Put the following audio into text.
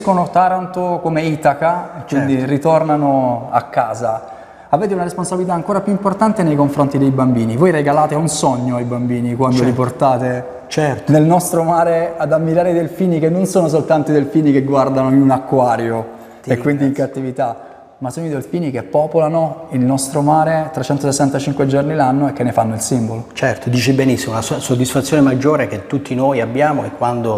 Con Taranto come Itaca, quindi Certo. ritornano a casa. Avete una responsabilità ancora più importante nei confronti dei bambini. Voi regalate un sogno ai bambini quando li portate Certo. nel nostro mare ad ammirare i delfini, che non sono soltanto i delfini che guardano in un acquario e quindi in cattività, ma sono i delfini che popolano il nostro mare 365 giorni l'anno e che ne fanno il simbolo. Certo, dici benissimo, la soddisfazione maggiore che tutti noi abbiamo è quando